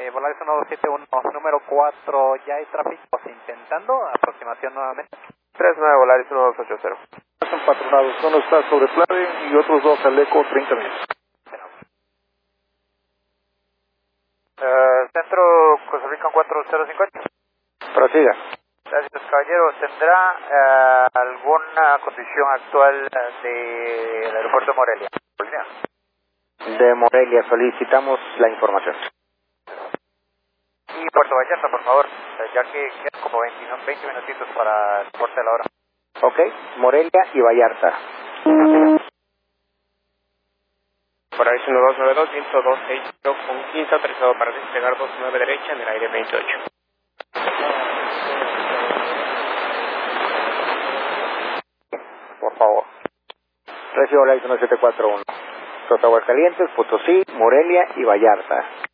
Volaris 1271, número 4, ya hay tráfico intentando, aproximación nuevamente. 39 Volaris 1280. Son patronados, uno está sobre Plave y otros dos al eco 30 minutos. Centro Costa Rica 4050. Prosiga. Gracias, caballero. ¿Tendrá alguna condición actual del aeropuerto de Morelia? De Morelia, solicitamos la información. Y Puerto Vallarta, por favor, ya que quedan como 20 minutitos para el corte de la hora. Ok, Morelia y Vallarta. Volaris 1292, viento 260 con 15, autorizado para despegar 29 derecha en el aire 28. Por favor. Recibo Volaris 1741. Los Aguascalientes, Potosí, Morelia y Vallarta.